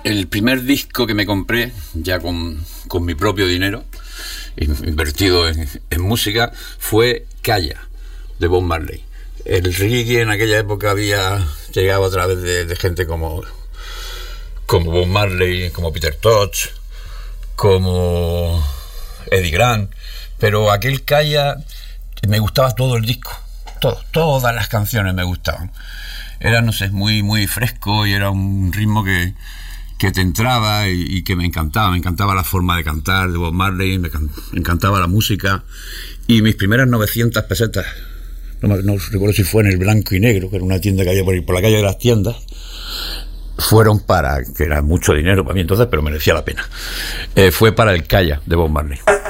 El primer disco que me compré, ya con mi propio dinero, invertido en música, fue Calla, de Bob Marley. El reggae en aquella época había llegado a través de gente como Bob Marley, como Peter Tosh, como Eddie Grant, pero aquel Calla me gustaba todo el disco, todas las canciones me gustaban. Era, no sé, muy fresco y era un ritmo que te entraba y que me encantaba la forma de cantar de Bob Marley, me encantaba la música, y mis primeras 900 pesetas, no recuerdo si fue en el Blanco y Negro, que era una tienda que había por la calle de las tiendas, fueron para, que era mucho dinero para mí entonces, pero merecía la pena, fue para el Calla de Bob Marley.